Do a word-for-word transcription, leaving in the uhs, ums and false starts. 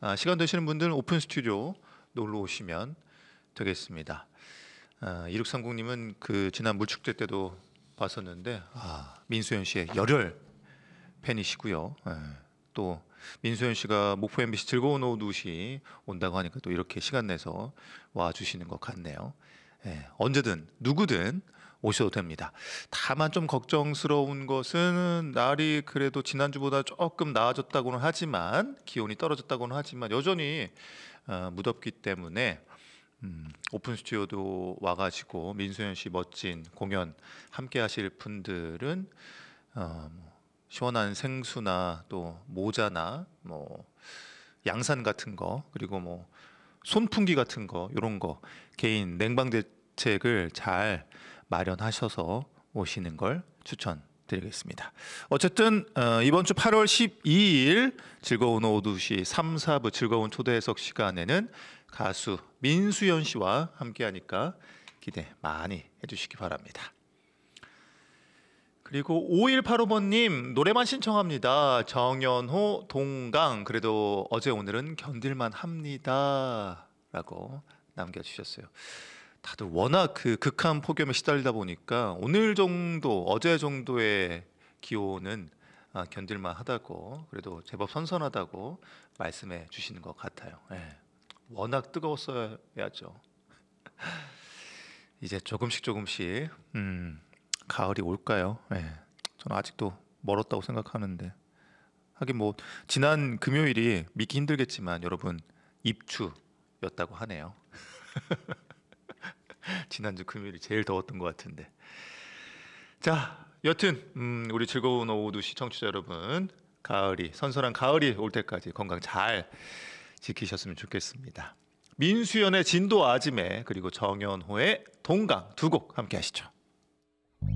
아, 시간 되시는 분들은 오픈 스튜디오 놀러 오시면 되겠습니다. 아, 이육삼공님은 그 지난 물축제 때도 봤었는데 아, 민수현 씨의 열혈 팬이시고요. 예, 또 민수현 씨가 목포 엠비씨 즐거운 오후 두 시 온다고 하니까 또 이렇게 시간 내서 와 주시는 것 같네요. 예, 언제든 누구든 오셔도 됩니다. 다만 좀 걱정스러운 것은 날이 그래도 지난주보다 조금 나아졌다고는 하지만 기온이 떨어졌다고는 하지만 여전히 어, 무덥기 때문에 음, 오픈 스튜디오도 와가지고 민수현 씨 멋진 공연 함께 하실 분들은 어, 뭐 시원한 생수나 또 모자나 뭐 양산 같은 거 그리고 뭐 손풍기 같은 거 이런 거 개인 냉방 대책을 잘 마련하셔서 오시는 걸 추천드리겠습니다. 어쨌든 어, 이번 주 팔월 십이일 즐거운 오후 두 시 삼, 사 부 즐거운 초대 해석 시간에는 가수 민수연 씨와 함께하니까 기대 많이 해주시기 바랍니다. 그리고 오일팔오번님 노래만 신청합니다. 정연호 동강 그래도 어제 오늘은 견딜만 합니다 라고 남겨주셨어요. 다들 워낙 그 극한 폭염에 시달리다 보니까 오늘 정도 어제 정도의 기온은 아, 견딜만 하다고 그래도 제법 선선하다고 말씀해 주시는 것 같아요. 예. 워낙 뜨거웠어야죠. 이제 조금씩 조금씩 음, 가을이 올까요? 예. 저는 아직도 멀었다고 생각하는데 하긴 뭐 지난 금요일이 믿기 힘들겠지만 여러분 입추였다고 하네요. 지난주 금요일이 제일 더웠던 것 같은데. 자, 여튼 음, 우리 즐거운 오후 두 시 청취자 여러분 가을이 선선한 가을이 올 때까지 건강 잘 지키셨으면 좋겠습니다. 민수연의 진도 아지매 그리고 정연호의 동강 두 곡 함께 하시죠.